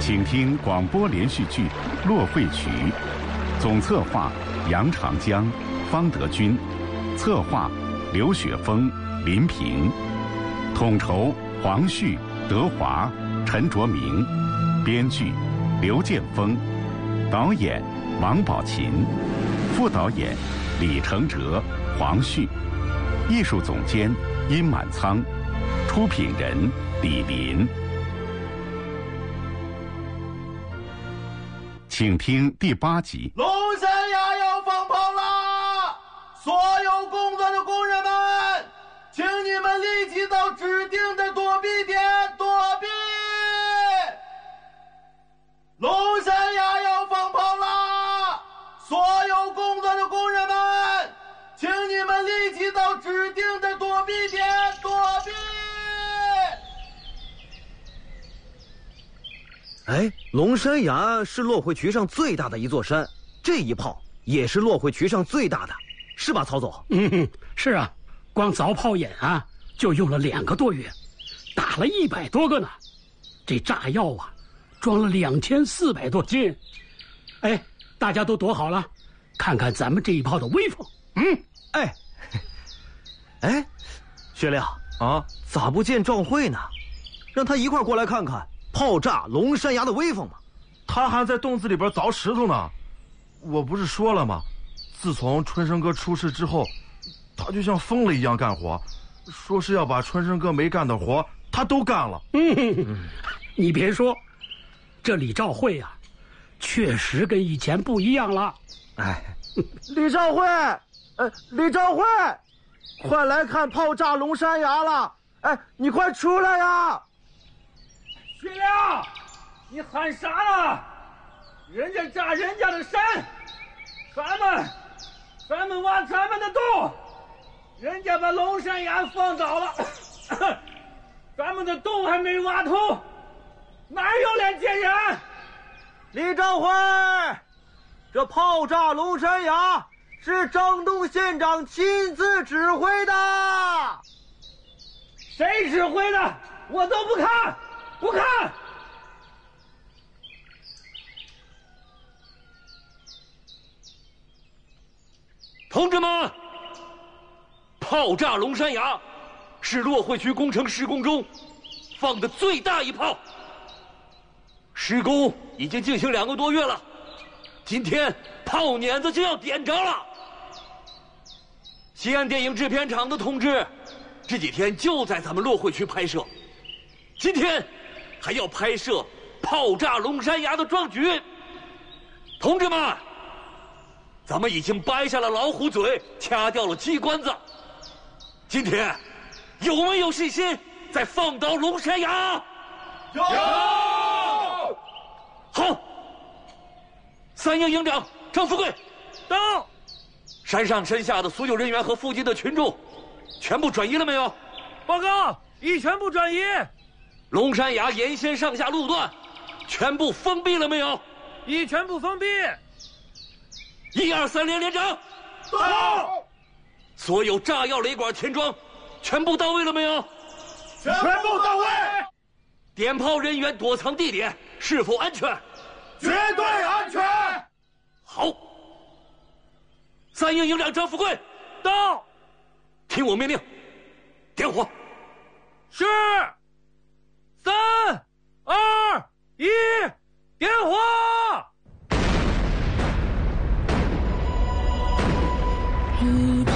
请听广播连续剧《落会曲》，总策划杨长江、方德军，策划刘雪峰、林平，统筹黄旭、德华、陈卓明，编剧刘建峰，导演王宝琴，副导演李承哲、黄旭，艺术总监殷满仓，出品人李林。请听第8集。 龙山崖要放炮啦！所有工作的工人们，请你们立即到指定的躲避点躲避。龙山崖要放炮啦！所有工作的工人们，请你们立即到指定的躲避点躲避。 哎，龙山崖是落会渠上最大的一座山，这一炮也是落会渠上最大的，是吧，曹总？ 是啊，光凿炮眼啊，就用了2个多月，打了100多个呢。这炸药啊，装了2400多斤。哎，大家都躲好了，看看咱们这一炮的威风。 哎，薛亮啊，咋不见赵慧呢？让他一块过来看看炮炸龙山崖的威风嘛。 他还在洞子里边凿石头呢。我不是说了吗？自从春生哥出事之后，他就像疯了一样干活，说是要把春生哥没干的活他都干了。 你别说，这李兆慧啊，确实跟以前不一样了。 李兆慧，李兆慧，快来看炮炸龙山崖了！哎，你快出来呀！ 薛亮，你喊啥呢？人家炸人家的山，咱们挖咱们的洞，人家把龙山崖放倒了，咱们的洞还没挖通，哪有脸见人？ 李兆辉，这炮炸龙山崖是张东县长亲自指挥的。 谁指挥的？我都不看，不看。 同志们，炮炸龙山崖是落会渠工程施工中放的最大一炮。施工已经进行2个多月了，今天炮碾子就要点着了。西安电影制片厂的同志这几天就在咱们落会渠拍摄，今天还要拍摄炮炸龙山崖的壮举。同志们，咱们已经掰下了老虎嘴，掐掉了鸡冠子。今天有没有信心再放倒龙山崖？ 有。 好，3营营长张富贵到。 山上山下的所有人员和附近的群众全部转移了没有？ 报告，已全部转移。 龙山崖沿线上下路段全部封闭了没有？ 已全部封闭。 1、2、3连连长到。 所有炸药雷管填装全部到位了没有？ 全部到位。 点炮人员躲藏地点是否安全？ 绝对安全。 好。3营营长张富贵到。 听我命令，点火。 是。3、2、1，点火！ 如